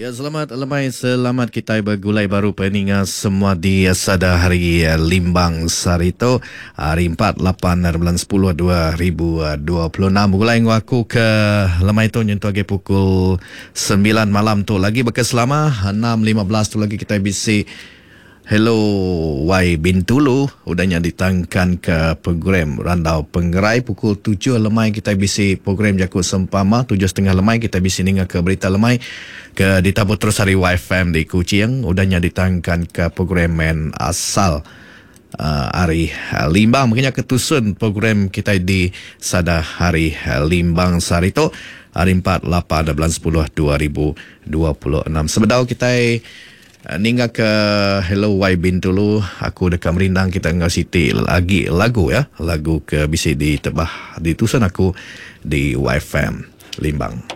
Ya, selamat lemai, selamat kita bergulai baru peningat semua di sada hari Limbang Sarito hari 4 8 bulan 10 2026. Bergulai dengan aku ke lemai tu nyentuh lagi pukul 9 malam tu lagi berkeselama 6.15 tu lagi kita bisi Hello Wai Bintulu udahnya ditangkan ke program Randau Penggerai pukul 7 lemai kita bisi program Jakut Sempama 7.30 lemai kita bisi ninga ke berita lemai ke ditabut terus hari YFM di Kuching udahnya ditangkan ke program men asal hari Limbang makanya ketusun program kita di sada hari Limbang Sarito hari 4 8 bulan 10 2026 sebedau kita ninggal ke Hello Wai Bintulu aku dekat merindang kita ngau siti lagi lagu ya lagu ke bisi ditebah ditusan aku di YFM Limbang.